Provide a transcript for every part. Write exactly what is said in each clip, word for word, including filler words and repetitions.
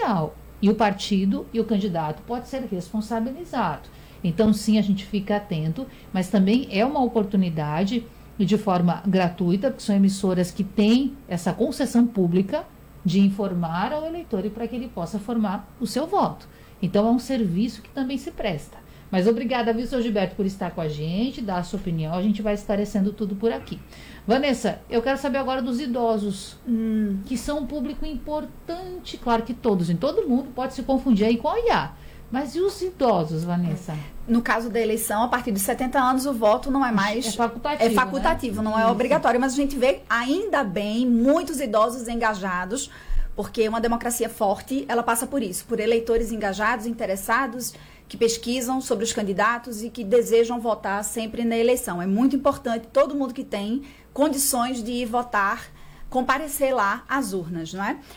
eleitoral. E o partido e o candidato pode ser responsabilizado. Então, sim, a gente fica atento, mas também é uma oportunidade, e de forma gratuita, porque são emissoras que têm essa concessão pública de informar ao eleitor e para que ele possa formar o seu voto. Então, é um serviço que também se presta. Mas obrigada, viu, seu Gilberto, por estar com a gente, dar a sua opinião, a gente vai esclarecendo tudo por aqui. Vanessa, eu quero saber agora dos idosos, hum. que são um público importante, claro que todos, em todo mundo pode se confundir aí com a I A. Mas e os idosos, Vanessa? No caso da eleição, a partir dos setenta anos, o voto não é mais... É facultativo, É facultativo, né? Não é Isso. obrigatório. Mas a gente vê, ainda bem, muitos idosos engajados, porque uma democracia forte, ela passa por isso, por eleitores engajados, interessados, que pesquisam sobre os candidatos e que desejam votar sempre na eleição. É muito importante todo mundo que tem condições de ir votar, comparecer lá às urnas, não é?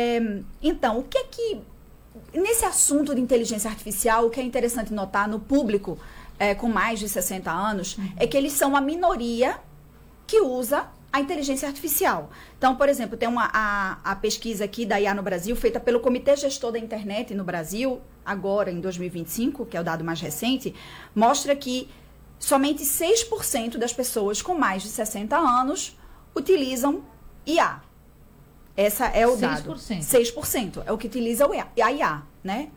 é então, o que é que... Nesse assunto de inteligência artificial, o que é interessante notar no público é, com mais de sessenta anos, uhum. é que eles são a minoria que usa a inteligência artificial. Então, por exemplo, tem uma, a, a pesquisa aqui da I A no Brasil, feita pelo Comitê Gestor da Internet no Brasil, agora em dois mil e vinte e cinco, que é o dado mais recente, mostra que somente seis por cento das pessoas com mais de sessenta anos utilizam I A. Essa é o dado. seis por cento. seis por cento é o que utiliza a I A, né?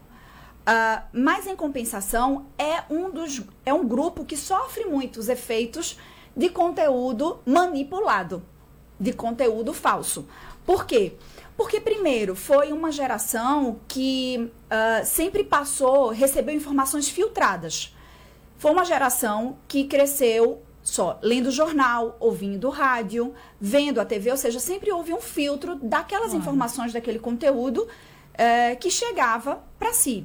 Uh, mas, em compensação, é um, dos, é um grupo que sofre muitos efeitos de conteúdo manipulado, de conteúdo falso. Por quê? Porque, primeiro, foi uma geração que uh, sempre passou, recebeu informações filtradas. Foi uma geração que cresceu só lendo jornal, ouvindo rádio, vendo a T V, ou seja, sempre houve um filtro daquelas ah. informações, daquele conteúdo uh, que chegava para si.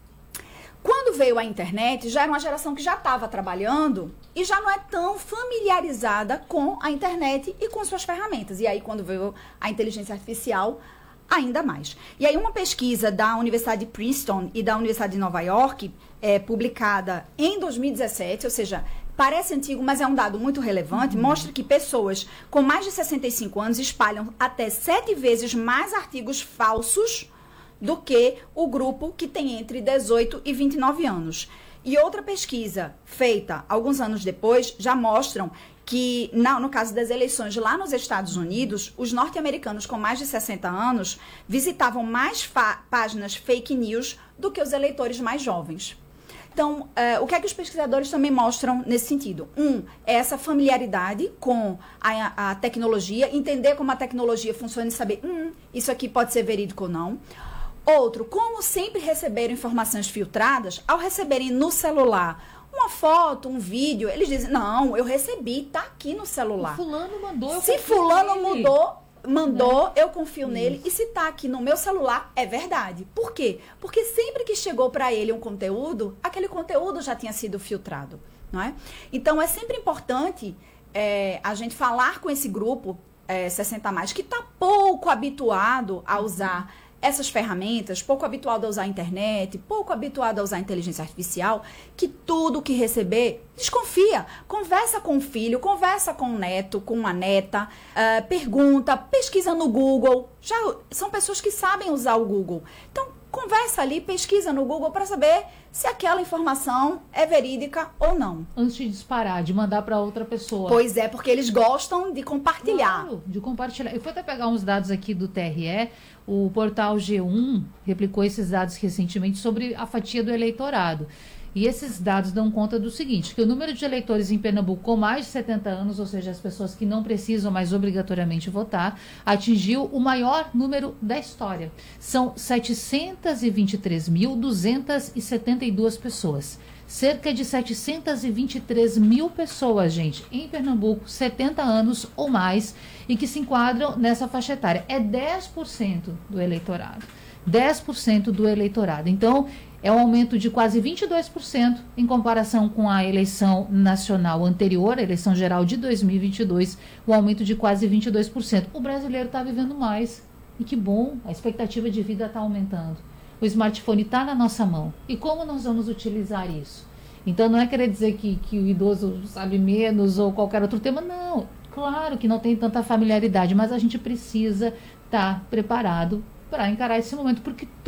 Quando veio a internet, já era uma geração que já estava trabalhando e já não é tão familiarizada com a internet e com suas ferramentas. E aí, quando veio a inteligência artificial, ainda mais. E aí, uma pesquisa da Universidade de Princeton e da Universidade de Nova York, é, publicada em dois mil e dezessete, ou seja, parece antigo, mas é um dado muito relevante, uhum. mostra que pessoas com mais de sessenta e cinco anos espalham até sete vezes mais artigos falsos do que o grupo que tem entre dezoito e vinte e nove anos. E outra pesquisa feita alguns anos depois já mostram que, na, no caso das eleições lá nos Estados Unidos, os norte-americanos com mais de sessenta anos visitavam mais páginas fake news do que os eleitores mais jovens. Então, uh, o que é que os pesquisadores também mostram nesse sentido? Um, é essa familiaridade com a, a tecnologia, entender como a tecnologia funciona e saber, hum, isso aqui pode ser verídico ou não. Outro, como sempre receberam informações filtradas, ao receberem no celular uma foto, um vídeo, eles dizem, não, eu recebi, tá aqui no celular. O fulano mandou, eu Se confio fulano nele. mudou, mandou, Né? eu confio Isso. nele. E se tá aqui no meu celular, é verdade. Por quê? Porque sempre que chegou para ele um conteúdo, aquele conteúdo já tinha sido filtrado, não é? Então, é sempre importante é, a gente falar com esse grupo é, sessenta a mais, que está pouco habituado a usar essas ferramentas, pouco habituado a usar a internet, pouco habituado a usar a inteligência artificial, que tudo que receber, desconfia. Conversa com o filho, conversa com o neto, com a neta, uh, pergunta, pesquisa no Google. Já são pessoas que sabem usar o Google. Então, conversa ali, pesquisa no Google para saber se aquela informação é verídica ou não. Antes de disparar, de mandar para outra pessoa. Pois é, porque eles gostam de compartilhar. Claro, de compartilhar. Eu fui até pegar uns dados aqui do T R E, o portal G um replicou esses dados recentemente sobre a fatia do eleitorado. E esses dados dão conta do seguinte, que o número de eleitores em Pernambuco com mais de setenta anos, ou seja, as pessoas que não precisam mais obrigatoriamente votar, atingiu o maior número da história. São setecentos e vinte e três mil, duzentos e setenta e duas pessoas. Cerca de setecentos e vinte e três mil pessoas, gente, em Pernambuco, setenta anos ou mais, e que se enquadram nessa faixa etária. É dez por cento do eleitorado. dez por cento do eleitorado. Então, é um aumento de quase vinte e dois por cento em comparação com a eleição nacional anterior, a eleição geral de dois mil e vinte e dois, um aumento de quase vinte e dois por cento. O brasileiro está vivendo mais. E que bom, a expectativa de vida está aumentando. O smartphone está na nossa mão. E como nós vamos utilizar isso? Então, não é querer dizer que, que o idoso sabe menos ou qualquer outro tema. Não, claro que não tem tanta familiaridade, mas a gente precisa estar preparado para encarar esse momento, porque